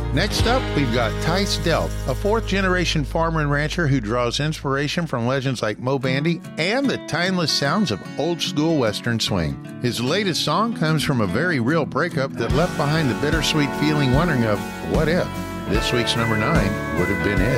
Next up, we've got Tice Delp, a fourth-generation farmer and rancher who draws inspiration from legends like Mo Bandy and the timeless sounds of old-school Western swing. His latest song comes from a very real breakup that left behind the bittersweet feeling wondering of, what if? This week's number 9 would have been it.